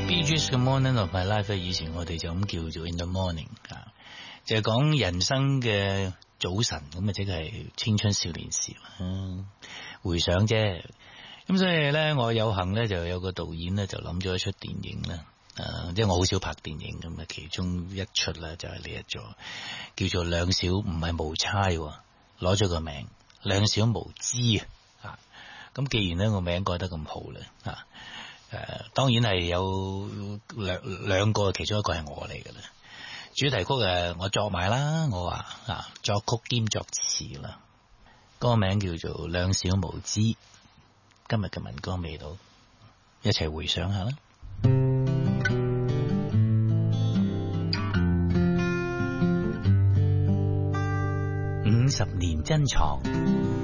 Bee Gees 嘅 Morning of My Life 以前我哋就咁叫做 In the Morning 啊，就係講人生嘅早晨，咁啊即係青春少年時，回想啫。咁所以咧，我有幸咧就有個導演咧就諗咗一出電影啦，即係我好少拍電影咁啊，其中一出啦就係呢一座叫做兩小唔係無猜，攞咗個名兩小無知啊。咁既然咧個名改得咁好咧啊。當然係有兩個，其中一個係我嚟噶啦。主題曲我作埋啦，我話作曲兼作詞啦。歌名叫做《兩小無知》。今日嘅民歌味道，一齊回想下啦。50年珍藏。